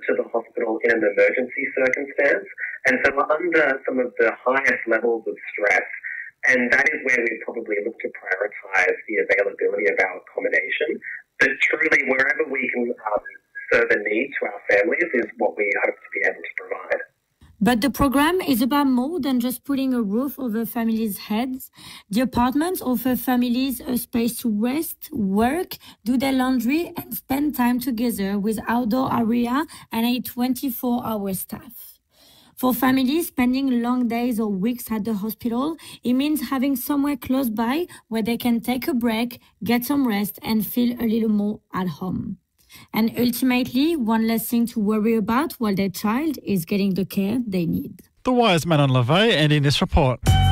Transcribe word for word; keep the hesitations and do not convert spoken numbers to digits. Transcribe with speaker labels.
Speaker 1: to the hospital in an emergency circumstance. And so we're under some of the highest levels of stress. And that is where we probably look to prioritise the availability of our accommodation. But truly, wherever we can um, serve a need to our families is what we hope to be able to provide.
Speaker 2: But the program is about more than just putting a roof over families' heads. The apartments offer families a space to rest, work, do their laundry, and spend time together with outdoor area and a twenty-four hour staff. For families spending long days or weeks at the hospital, it means having somewhere close by where they can take a break, get some rest, and feel a little more at home. And ultimately, one less thing to worry about while their child is getting the care they need.
Speaker 3: The Wise Man on LaVey and in this report.